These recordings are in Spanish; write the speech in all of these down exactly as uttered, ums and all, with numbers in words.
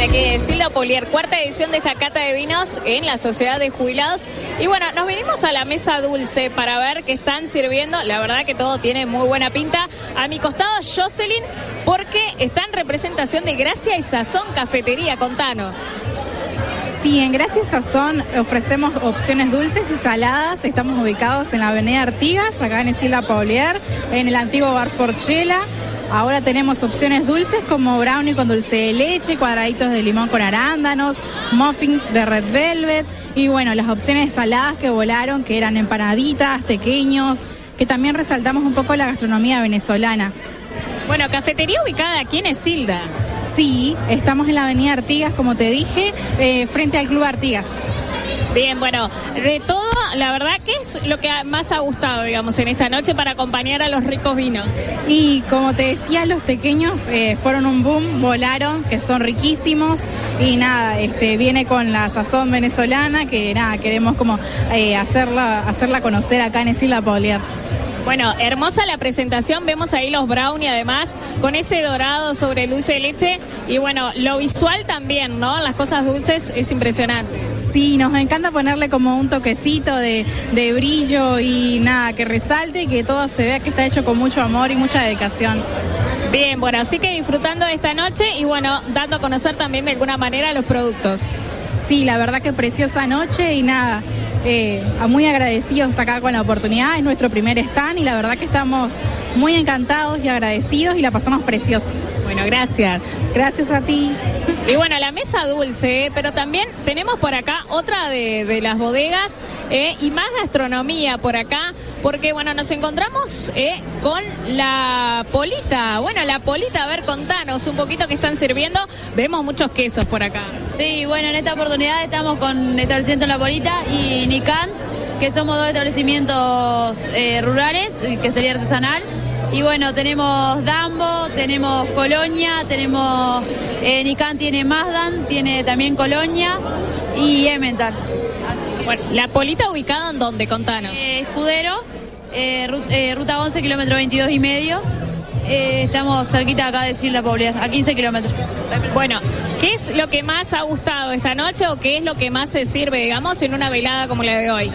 aquí de Silda Polier, cuarta edición de esta cata de vinos en la Sociedad de Jubilados. Y bueno, nos venimos a la mesa dulce para ver qué están sirviendo. La verdad que todo tiene muy buena pinta. A mi costado, Jocelyn, porque está en representación de Gracia y Sazón Cafetería. Contanos. Sí, en Gracia y Sazón ofrecemos opciones dulces y saladas. Estamos ubicados en la avenida Artigas, acá en Silda Polier, en el antiguo bar Porchela. Ahora tenemos opciones dulces como brownie con dulce de leche, cuadraditos de limón con arándanos, muffins de red velvet y bueno, las opciones saladas que volaron, que eran empanaditas, tequeños, que también resaltamos un poco la gastronomía venezolana. Bueno, cafetería ubicada aquí en Silda. Sí, estamos en la avenida Artigas, como te dije, eh, frente al Club Artigas. Bien, bueno, de todo, la verdad, ¿qué es lo que más ha gustado, digamos, en esta noche para acompañar a los ricos vinos? Y como te decía, los pequeños eh, fueron un boom, volaron, que son riquísimos y nada, este viene con la sazón venezolana, que nada, queremos como eh, hacerla, hacerla conocer acá en Silda Polier. Bueno, hermosa la presentación, vemos ahí los brownie además, con ese dorado sobre el dulce de leche y bueno, lo visual también, ¿no? Las cosas dulces es impresionante. Sí, nos encanta ponerle como un toquecito de, de brillo y nada, que resalte y que todo se vea que está hecho con mucho amor y mucha dedicación. Bien, bueno, así que disfrutando de esta noche y bueno, dando a conocer también de alguna manera los productos. Sí, la verdad que preciosa noche y nada, eh, muy agradecidos acá con la oportunidad, es nuestro primer stand y la verdad que estamos muy encantados y agradecidos y la pasamos precioso. Bueno, gracias. Gracias a ti. Y bueno, la mesa dulce, pero también tenemos por acá otra de, de las bodegas eh, y más gastronomía por acá, porque bueno, nos encontramos eh, con la Polita. Bueno, la Polita, a ver, contanos un poquito qué están sirviendo. Vemos muchos quesos por acá. Sí, bueno, en esta oportunidad estamos con establecimiento La Polita y Nicán, que somos dos establecimientos eh, rurales, que sería artesanal. Y bueno, tenemos Dambo, tenemos Colonia, tenemos eh, Nicán tiene Mazdan, tiene también Colonia y Emmental. Bueno, la Polita ubicada en dónde, contanos. Eh, Escudero, eh, ruta, eh, ruta once, kilómetro veintidós y medio. Eh, estamos cerquita acá de Silda Polier, a quince kilómetros. Bueno, ¿qué es lo que más ha gustado esta noche o qué es lo que más se sirve, digamos, en una velada como la de hoy?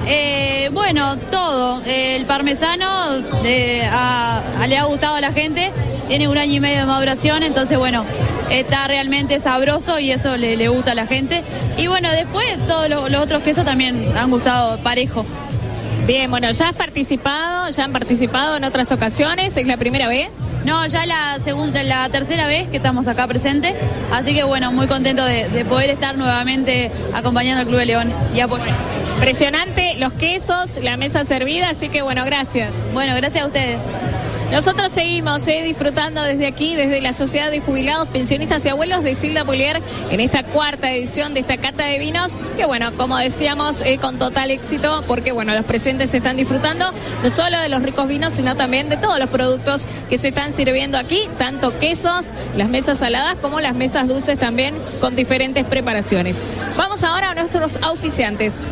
Eh, bueno, todo. Eh, el parmesano eh, a, a, le ha gustado a la gente, tiene un año y medio de maduración, entonces bueno, está realmente sabroso y eso le, le gusta a la gente. Y bueno, después todos los, los otros quesos también han gustado parejo. Bien, bueno, ¿ya has participado? ¿Ya han participado en otras ocasiones? ¿Es la primera vez? No, ya la segunda, la tercera vez que estamos acá presentes, así que bueno, muy contento de, de poder estar nuevamente acompañando al Club de León y apoyar. Impresionante los quesos, la mesa servida, así que bueno, gracias. Bueno, gracias a ustedes. Nosotros seguimos eh, disfrutando desde aquí, desde la Sociedad de Jubilados, Pensionistas y Abuelos de Silda Polier, en esta cuarta edición de esta cata de vinos, que bueno, como decíamos, eh, con total éxito, porque bueno, los presentes se están disfrutando no solo de los ricos vinos, sino también de todos los productos que se están sirviendo aquí, tanto quesos, las mesas saladas, como las mesas dulces también, con diferentes preparaciones. Vamos ahora a nuestros auspiciantes.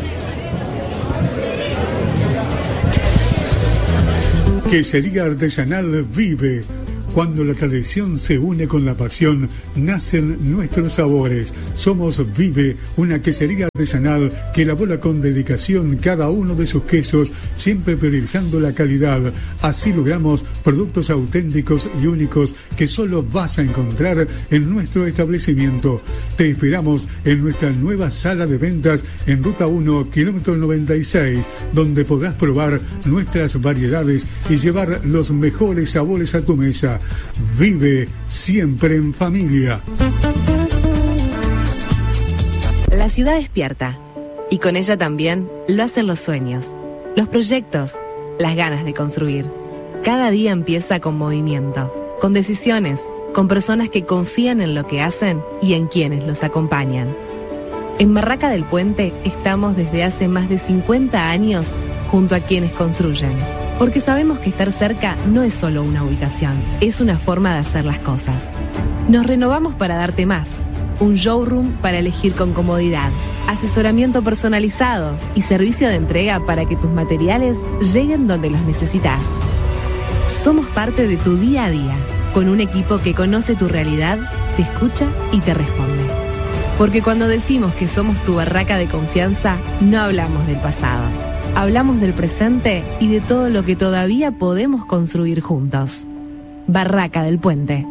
Quesería Artesanal Vive. Cuando la tradición se une con la pasión, nacen nuestros sabores. Somos Vive, una quesería artesanal que elabora con dedicación cada uno de sus quesos, siempre priorizando la calidad. Así logramos productos auténticos y únicos que solo vas a encontrar en nuestro establecimiento. Te esperamos en nuestra nueva sala de ventas en Ruta uno, kilómetro noventa y seis, donde podrás probar nuestras variedades y llevar los mejores sabores a tu mesa. Vive siempre en familia. La ciudad despierta y con ella también lo hacen los sueños, los proyectos, las ganas de construir. Cada día empieza con movimiento, con decisiones, con personas que confían en lo que hacen y en quienes los acompañan. En Barraca del Puente estamos desde hace más de cincuenta años junto a quienes construyen. Porque sabemos que estar cerca no es solo una ubicación, es una forma de hacer las cosas. Nos renovamos para darte más, un showroom para elegir con comodidad, asesoramiento personalizado y servicio de entrega para que tus materiales lleguen donde los necesitas. Somos parte de tu día a día, con un equipo que conoce tu realidad te escucha y te responde. Porque cuando decimos que somos tu barraca de confianza, no hablamos del pasado. Hablamos del presente y de todo lo que todavía podemos construir juntos. Barraca del Puente.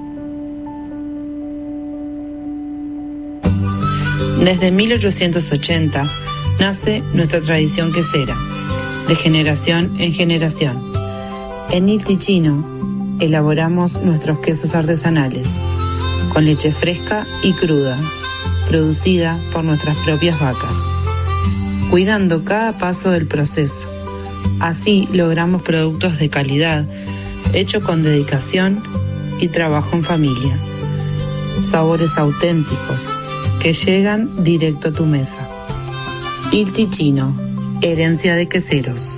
Desde mil ochocientos ochenta nace nuestra tradición quesera, de generación en generación. En Il Ticino elaboramos nuestros quesos artesanales, con leche fresca y cruda, producida por nuestras propias vacas, cuidando cada paso del proceso. Así logramos productos de calidad, hechos con dedicación y trabajo en familia. Sabores auténticos que llegan directo a tu mesa. Il Ticino, herencia de queseros.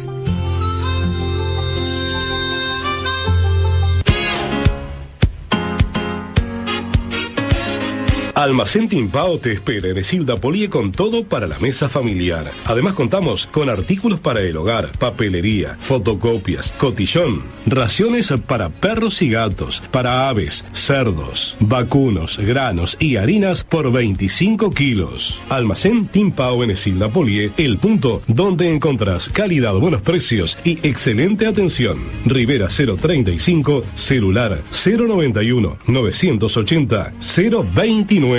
Almacén Timpao te espera en Esilda Polié con todo para la mesa familiar. Además contamos con artículos para el hogar, papelería, fotocopias, cotillón, raciones para perros y gatos, para aves, cerdos, vacunos, granos y harinas por veinticinco kilos. Almacén Timpao en Esilda Polié, el punto donde encontrás calidad, buenos precios y excelente atención. Rivera cero treinta y cinco, celular cero noventa y uno, novecientos ochenta, cero veintinueve.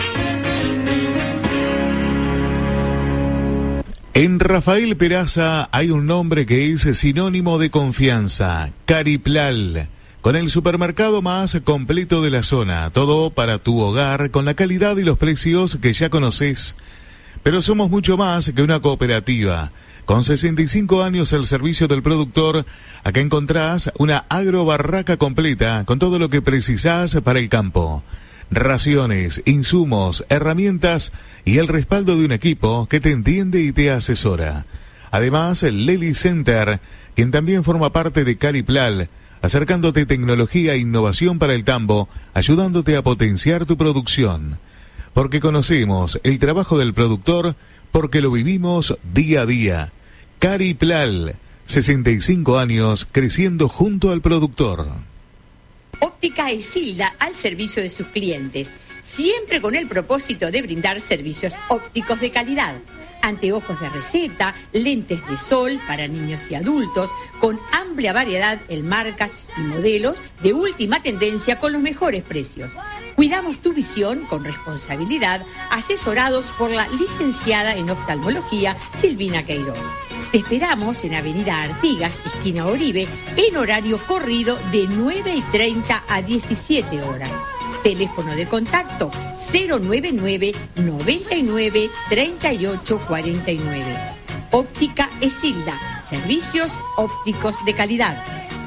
En Rafael Peraza hay un nombre que es sinónimo de confianza, Cariplal, con el supermercado más completo de la zona, todo para tu hogar con la calidad y los precios que ya conoces. Pero somos mucho más que una cooperativa. Con sesenta y cinco años al servicio del productor, acá encontrás una agrobarraca completa con todo lo que precisás para el campo. Raciones, insumos, herramientas y el respaldo de un equipo que te entiende y te asesora. Además, el Lely Center, quien también forma parte de Cariplal, acercándote tecnología e innovación para el campo, ayudándote a potenciar tu producción. Porque conocemos el trabajo del productor, porque lo vivimos día a día. Cariplal, sesenta y cinco años creciendo junto al productor. Óptica Esilda al servicio de sus clientes, siempre con el propósito de brindar servicios ópticos de calidad. Anteojos de receta, lentes de sol para niños y adultos, con amplia variedad en marcas y modelos de última tendencia con los mejores precios. Cuidamos tu visión con responsabilidad, asesorados por la licenciada en oftalmología Silvina Queiroz. Te esperamos en Avenida Artigas, esquina Oribe, en horario corrido de nueve y treinta a diecisiete horas. Teléfono de contacto cero noventa y nueve, noventa y nueve, treinta y ocho cuarenta y nueve. Óptica Esilda, servicios ópticos de calidad.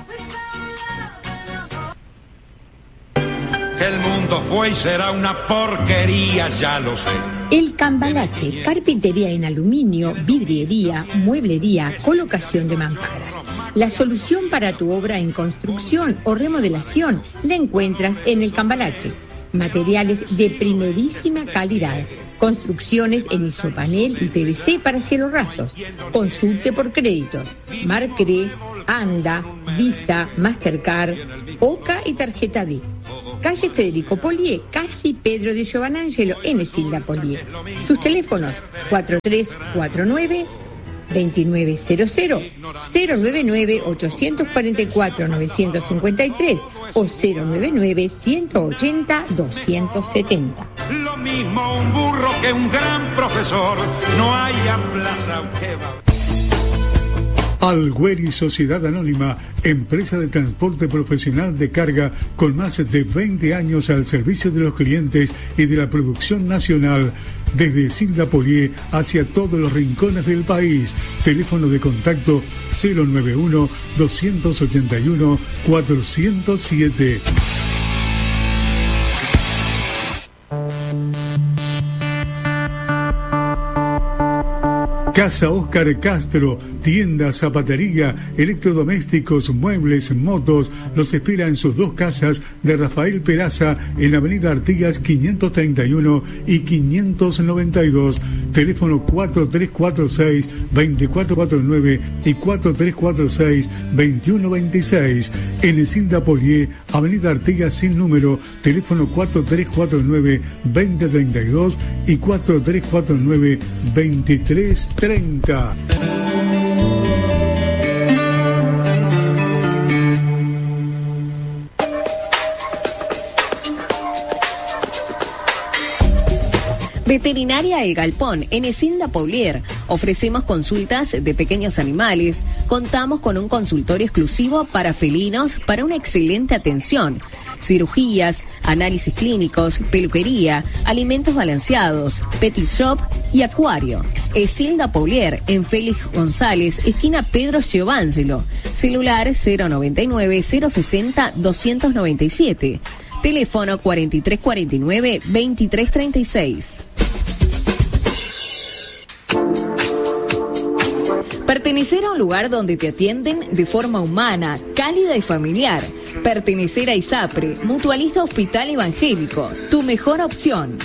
El mundo fue y será una porquería, ya lo sé. El Cambalache, carpintería en aluminio, vidriería, mueblería, colocación de mamparas. La solución para tu obra en construcción o remodelación la encuentras en el Cambalache. Materiales de primerísima calidad. Construcciones en isopanel y P V C para cielos rasos. Consulte por créditos. Marcre, Anda, Visa, Mastercard, Oca y Tarjeta D. Calle Federico Polié, casi Pedro de Giovanangelo, en Esilda Polié. Sus teléfonos cuatro tres cuatro nueve, dos nueve cero cero, cero nueve nueve, ocho cuatro cuatro, nueve cinco tres o cero nueve nueve, ciento ochenta, doscientos setenta. Lo mismo un burro que un gran profesor, no hay plaza que va. Algueri Sociedad Anónima, empresa de transporte profesional de carga con más de veinte años al servicio de los clientes y de la producción nacional, desde Esilda Polié hacia todos los rincones del país. Teléfono de contacto cero nueve uno, dos ocho uno, cuatro cero siete. Casa Óscar Castro, tienda, zapatería, electrodomésticos, muebles, motos, los espera en sus dos casas de Rafael Peraza en Avenida Artigas quinientos treinta y uno y quinientos noventa y dos, teléfono cuatro tres cuatro seis, dos cuatro cuatro nueve y cuatro tres cuatro seis, dos uno dos seis. En Esilda Polié, Avenida Artigas sin número, teléfono cuatro tres cuatro nueve, dos cero tres dos y cuatro tres cuatro nueve, veintitrés treinta. Veterinaria El Galpón, en Esilda Polier. Ofrecemos consultas de pequeños animales. Contamos con un consultorio exclusivo para felinos para una excelente atención. Cirugías, análisis clínicos, peluquería, alimentos balanceados, petit shop y acuario. Esilda Polier, en Félix González, esquina Pedro Giovanselo. Celular cero noventa y nueve, cero sesenta, doscientos noventa y siete. Teléfono cuarenta y tres cuarenta y nueve, veintitrés treinta y seis. Pertenecer a un lugar donde te atienden de forma humana, cálida y familiar. Pertenecer a ISAPRE, Mutualista Hospital Evangélico, tu mejor opción.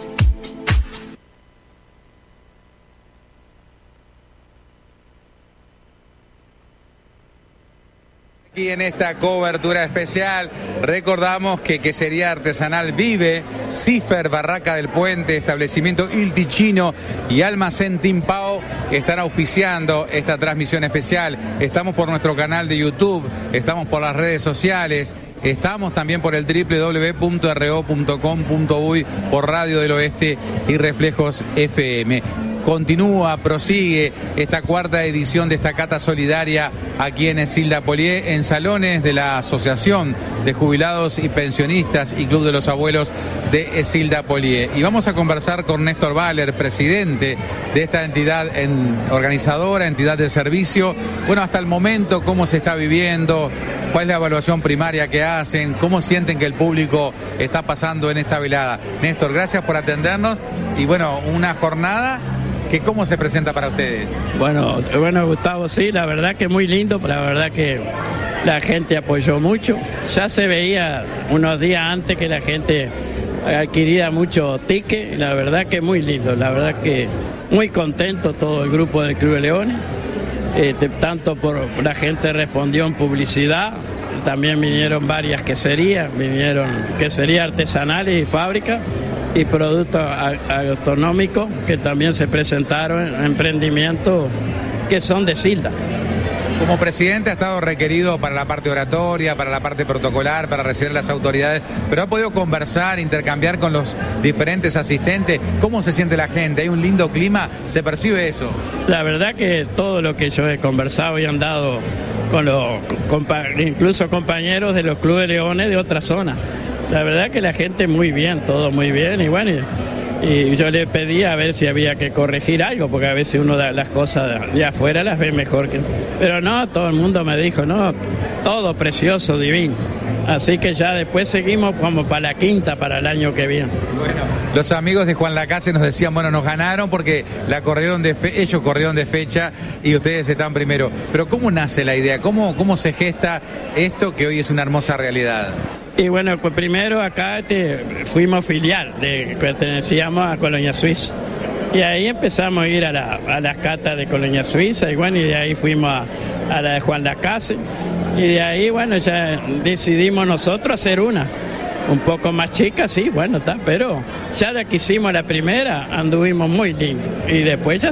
Aquí en esta cobertura especial recordamos que Quesería Artesanal Vive, Cifer Barraca del Puente, Establecimiento Il Ticino y Almacén Timpao están auspiciando esta transmisión especial. Estamos por nuestro canal de YouTube, estamos por las redes sociales, estamos también por el doble u doble u doble u punto r o punto com punto u y, por Radio del Oeste y Reflejos F M. Continúa, prosigue esta cuarta edición de esta cata solidaria aquí en Esilda Polié, en salones de la Asociación de Jubilados y Pensionistas y Club de los Abuelos de Esilda Polié. Y vamos a conversar con Néstor Baller, presidente de esta entidad en, organizadora, entidad de servicio. Bueno, hasta el momento, ¿cómo se está viviendo? ¿Cuál es la evaluación primaria que hacen? ¿Cómo sienten que el público está pasando en esta velada? Néstor, gracias por atendernos. Y bueno, una jornada que ¿cómo se presenta para ustedes? Bueno, bueno, Gustavo, sí, la verdad que muy lindo, la verdad que la gente apoyó mucho. Ya se veía unos días antes que la gente adquiría mucho ticket, la verdad que muy lindo, la verdad que muy contento todo el grupo del Club de Leones, este, tanto por la gente respondió en publicidad, también vinieron varias queserías, vinieron queserías artesanales y fábricas, y productos gastronómicos que también se presentaron en emprendimientos que son de Esilda. Como presidente ha estado requerido para la parte oratoria, para la parte protocolar, para recibir las autoridades, pero ha podido conversar, intercambiar con los diferentes asistentes. ¿Cómo se siente la gente? ¿Hay un lindo clima? ¿Se percibe eso? La verdad que todo lo que yo he conversado y andado con los, incluso compañeros de los clubes de leones de otras zonas. La verdad que la gente muy bien, todo muy bien, y bueno, y, y yo le pedí a ver si había que corregir algo, porque a veces uno da las cosas de afuera las ve mejor que... Pero no, todo el mundo me dijo, no, todo precioso, divino. Así que ya después seguimos como para la quinta, para el año que viene. Bueno, los amigos de Juan Lacase nos decían, bueno, nos ganaron porque la corrieron de fe, ellos corrieron de fecha y ustedes están primero. Pero ¿cómo nace la idea? ¿Cómo, cómo se gesta esto que hoy es una hermosa realidad? Y bueno, pues primero acá este, fuimos filial, de, pertenecíamos a Colonia Suiza. Y ahí empezamos a ir a, la, a las catas de Colonia Suiza, y bueno, y de ahí fuimos a, a la de Juan Lacase. Y de ahí, bueno, ya decidimos nosotros hacer una. Un poco más chica, sí, bueno, está, pero ya de que hicimos la primera, anduvimos muy lindo. Y después ya